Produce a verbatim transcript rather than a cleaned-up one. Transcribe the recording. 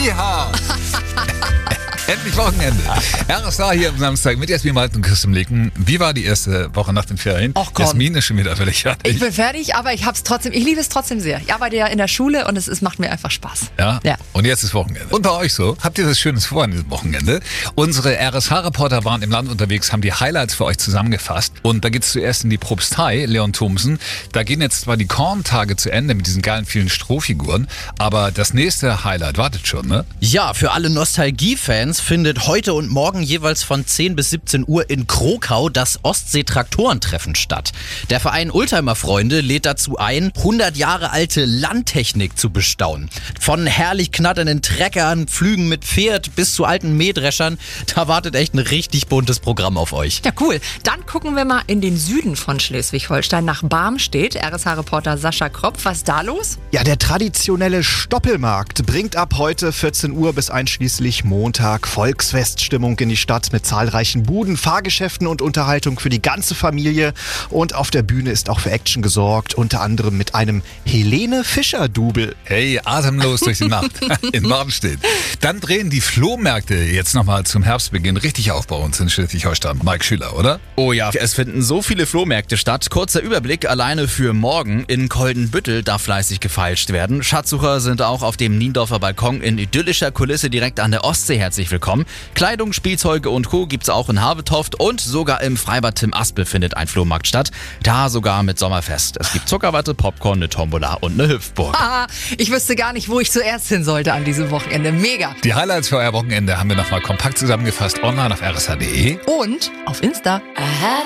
Yeehaw! Endlich Wochenende. R S A hier am Samstag mit Jasmin Malten und Christian Licken. Wie war die erste Woche nach den Ferien? Och, komm. Jasmin ist schon wieder völlig fertig. Ich bin fertig, aber ich hab's trotzdem, ich liebe es trotzdem sehr. Ich arbeite ja in der Schule und es, es macht mir einfach Spaß. Ja? Ja. Und jetzt ist Wochenende. Und bei euch so? Habt ihr das Schönes vor an diesem Wochenende? Unsere R S H-Reporter waren im Land unterwegs, haben die Highlights für euch zusammengefasst. Und da geht's zuerst in die Propstei, Leon Thomsen. Da gehen jetzt zwar die Korntage zu Ende mit diesen geilen vielen Strohfiguren, aber das nächste Highlight wartet schon, ne? Ja, für alle Nostalgie-Fans findet heute und morgen jeweils von zehn bis siebzehn Uhr in Krokau das Ostsee-Traktorentreffen statt. Der Verein Oldtimer-Freunde lädt dazu ein, hundert Jahre alte Landtechnik zu bestaunen. Von herrlich knatternden Treckern, Pflügen mit Pferd bis zu alten Mähdreschern. Da wartet echt ein richtig buntes Programm auf euch. Ja, cool. Dann gucken wir mal in den Süden von Schleswig-Holstein nach Barmstedt. R S H-Reporter Sascha Kropf, was ist da los? Ja, der traditionelle Stoppelmarkt bringt ab heute vierzehn Uhr bis einschließlich Montag Volksfeststimmung in die Stadt mit zahlreichen Buden, Fahrgeschäften und Unterhaltung für die ganze Familie. Und auf der Bühne ist auch für Action gesorgt, unter anderem mit einem Helene Fischer-Double. Hey, atemlos durch die Nacht in Barmstedt. Dann drehen die Flohmärkte jetzt nochmal zum Herbstbeginn richtig auf bei uns in Schleswig-Holstein. Mike Schüler, oder? Oh ja, es finden so viele Flohmärkte statt. Kurzer Überblick alleine für morgen. In Koldenbüttel darf fleißig gefeilscht werden. Schatzsucher sind auch auf dem Niendorfer Balkon in idyllischer Kulisse direkt an der Ostsee herzlich willkommen. Kleidung, Spielzeuge und Co. gibt's auch in Havetoft und sogar im Freibad Tim Aspel findet ein Flohmarkt statt. Da sogar mit Sommerfest. Es gibt Zuckerwatte, Popcorn, eine Tombola und eine Hüpfburg. Ah, ich wüsste gar nicht, wo ich zuerst hin sollte an diesem Wochenende. Mega. Die Highlights für euer Wochenende haben wir nochmal kompakt zusammengefasst online auf r s h punkt d e. Und auf Insta.